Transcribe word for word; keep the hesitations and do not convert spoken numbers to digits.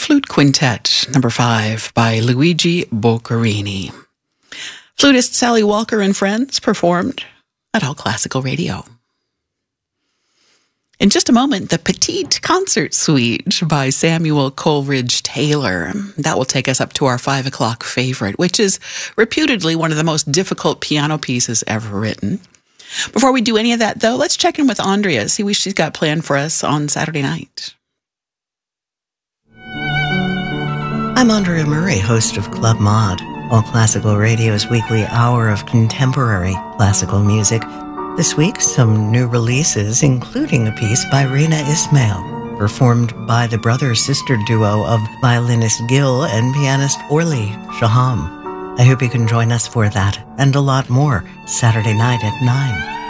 Flute Quintet, number five, by Luigi Boccherini. Flutist Sally Walker and friends performed at All Classical Radio. In just a moment, the Petite Concert Suite by Samuel Coleridge Taylor. That will take us up to our five o'clock favorite, which is reputedly one of the most difficult piano pieces ever written. Before we do any of that, though, let's check in with Andrea, see what she's got planned for us on Saturday night. I'm Andrea Murray, host of Club Mod, All Classical Radio's weekly hour of contemporary classical music. This week, some new releases, including a piece by Rina Ismail, performed by the brother-sister duo of violinist Gil and pianist Orly Shaham. I hope you can join us for that and a lot more Saturday night at nine.